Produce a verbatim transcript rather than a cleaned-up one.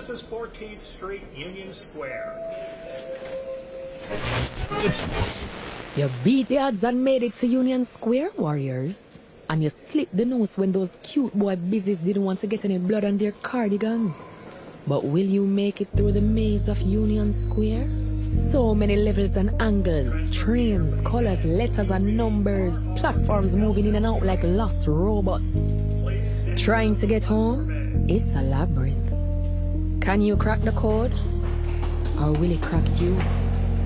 This is fourteenth Street, Union Square. You beat the odds and made it to Union Square, warriors. And you slipped the nose when those cute boy business didn't want to get any blood on their cardigans. But will you make it through the maze of Union Square? So many levels and angles, trains, colors, letters and numbers, platforms moving in and out like lost robots. Trying to get home? It's a labyrinth. Can you crack the code? Or will it crack you?